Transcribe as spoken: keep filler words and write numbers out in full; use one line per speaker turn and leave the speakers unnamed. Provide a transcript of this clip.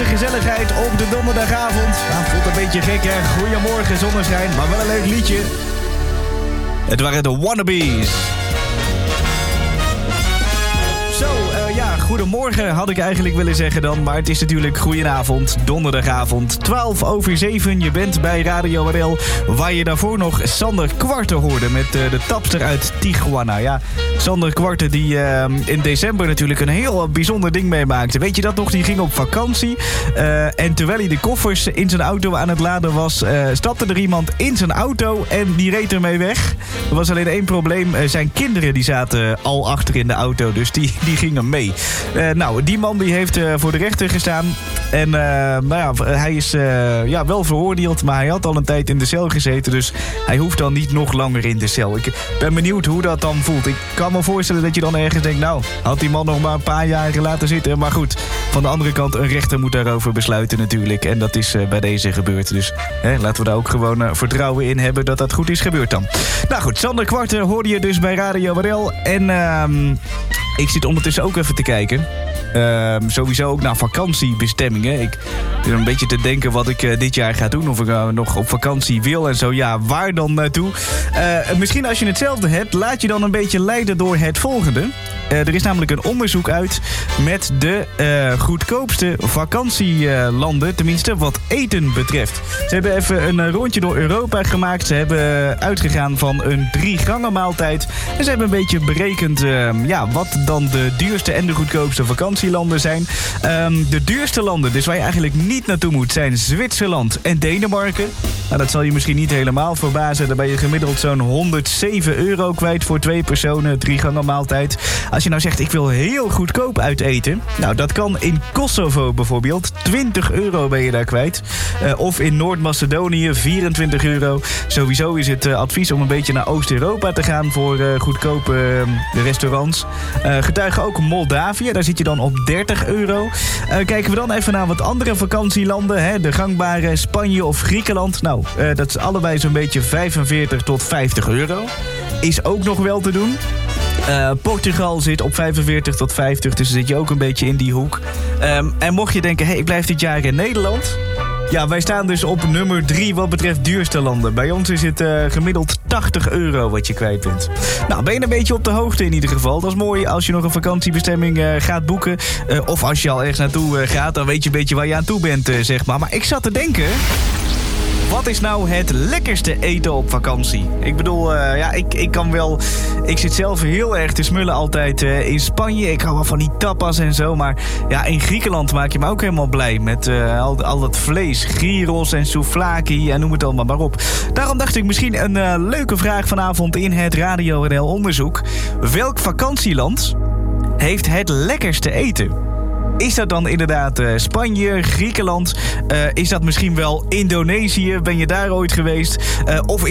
leukste gezelligheid op de donderdagavond. Nou, voelt een beetje gek, hè? Goedemorgen, zonneschijn, maar wel een leuk liedje. Het waren de Wannabes. Zo, uh, ja, goedemorgen had ik eigenlijk willen zeggen dan. Maar het is natuurlijk goedenavond, donderdagavond, twaalf over zeven. Je bent bij Radio R L, waar je daarvoor nog Sander Kwarte hoorde met uh, de tapster uit Tijuana. Ja, Sander Kwarte die uh, in december natuurlijk een heel bijzonder ding meemaakte. Weet je dat nog? Die ging op vakantie. Uh, en terwijl hij de koffers in zijn auto aan het laden was, uh, stapte er iemand in zijn auto en die reed ermee weg. Er was alleen één probleem. Uh, zijn kinderen die zaten al achter in de auto, dus die, die gingen mee. Uh, nou, die man die heeft uh, voor de rechter gestaan. En uh, nou ja, hij is uh, ja, wel veroordeeld, maar hij had al een tijd in de cel gezeten. Dus hij hoeft dan niet nog langer in de cel. Ik ben benieuwd hoe dat dan voelt. Ik kan me voorstellen dat je dan ergens denkt, nou, had die man nog maar een paar jaren laten zitten. Maar goed, van de andere kant, een rechter moet daarover besluiten natuurlijk. En dat is uh, bij deze gebeurd. Dus hè, laten we daar ook gewoon uh, vertrouwen in hebben dat dat goed is gebeurd dan. Nou goed, Sander Kwarte hoorde je dus bij Radio R L. En uh, ik zit ondertussen ook even te kijken. Uh, sowieso ook naar vakantiebestemmingen. Ik zit een beetje te denken wat ik uh, dit jaar ga doen. Of ik uh, nog op vakantie wil en zo. Ja, waar dan naartoe? Uh, misschien als je hetzelfde hebt, laat je dan een beetje leiden door het volgende. Uh, er is namelijk een onderzoek uit met de uh, goedkoopste vakantielanden. Uh, tenminste, wat eten betreft. Ze hebben even een uh, rondje door Europa gemaakt. Ze hebben uitgegaan van een drie gangen maaltijd. En ze hebben een beetje berekend uh, ja, wat dan de duurste en de goedkoopste vakantielanden zijn. Um, de duurste landen, dus waar je eigenlijk niet naartoe moet, zijn Zwitserland en Denemarken. Nou, dat zal je misschien niet helemaal verbazen. Daar ben je gemiddeld zo'n honderdzeven euro kwijt voor twee personen, drie gangen maaltijd. Als je nou zegt, ik wil heel goedkoop uiteten. Nou, dat kan in Kosovo bijvoorbeeld. twintig euro ben je daar kwijt. Uh, of in Noord-Macedonië vierentwintig euro. Sowieso is het uh, advies om een beetje naar Oost-Europa te gaan voor uh, goedkope uh, restaurants. Uh, getuigen ook Moldavië, daar zit je dan op dertig euro. Uh, kijken we dan even naar wat andere vakantielanden. Hè? De gangbare Spanje of Griekenland. Nou, uh, dat is allebei zo'n beetje vijfenveertig tot vijftig euro. Is ook nog wel te doen. Uh, Portugal zit op vijfenveertig tot vijftig, dus zit je ook een beetje in die hoek. Um, en mocht je denken, hé, hey, ik blijf dit jaar in Nederland. Ja, wij staan dus op nummer drie wat betreft duurste landen. Bij ons is het uh, gemiddeld tachtig euro wat je kwijt bent. Nou, ben je een beetje op de hoogte in ieder geval. Dat is mooi als je nog een vakantiebestemming uh, gaat boeken. Uh, of als je al ergens naartoe uh, gaat, dan weet je een beetje waar je aan toe bent, uh, zeg maar. Maar ik zat te denken, wat is nou het lekkerste eten op vakantie? Ik bedoel, uh, ja, ik, ik kan wel... Ik zit zelf heel erg te smullen altijd uh, in Spanje. Ik hou wel van die tapas en zo. Maar ja, in Griekenland maak je me ook helemaal blij. Met uh, al, al dat vlees, gyros en souvlaki en noem het allemaal maar op. Daarom dacht ik misschien een uh, leuke vraag vanavond in het Radio R L onderzoek. Welk vakantieland heeft het lekkerste eten? Is dat dan inderdaad uh, Spanje, Griekenland? Uh, is dat misschien wel Indonesië? Ben je daar ooit geweest? Uh, of